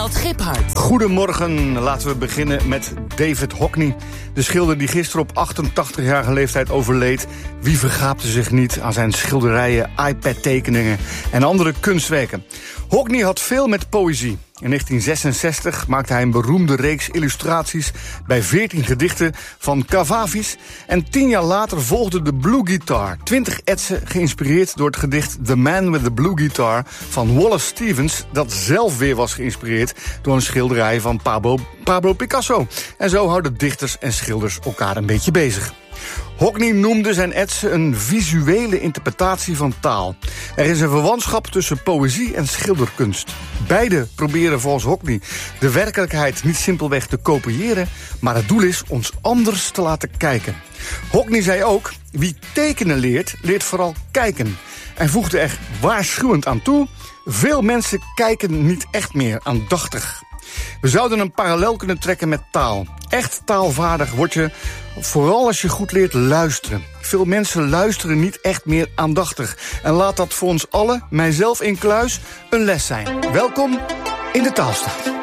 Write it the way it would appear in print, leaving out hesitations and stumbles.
Ronald Giphart. Goedemorgen, laten we beginnen met David Hockney. De schilder die gisteren op 88-jarige leeftijd overleed. Wie vergaapte zich niet aan zijn schilderijen, iPad-tekeningen en andere kunstwerken. Hockney had veel met poëzie. In 1966 maakte hij een beroemde reeks illustraties bij 14 gedichten van Cavafis. En 10 jaar later volgde de Blue Guitar. 20 etsen geïnspireerd door het gedicht The Man with the Blue Guitar van Wallace Stevens, dat zelf weer was geïnspireerd door een schilderij van Pablo Picasso. En zo houden dichters en schilders elkaar een beetje bezig. Hockney noemde zijn etsen een visuele interpretatie van taal. Er is een verwantschap tussen poëzie en schilderkunst. Beide proberen volgens Hockney de werkelijkheid niet simpelweg te kopiëren, maar het doel is ons anders te laten kijken. Hockney zei ook, wie tekenen leert, leert vooral kijken. En voegde er waarschuwend aan toe, veel mensen kijken niet echt meer aandachtig. We zouden een parallel kunnen trekken met taal. Echt taalvaardig word je vooral als je goed leert luisteren. Veel mensen luisteren niet echt meer aandachtig. En laat dat voor ons allen, mijzelf incluis, een les zijn. Welkom in de Taalstaat.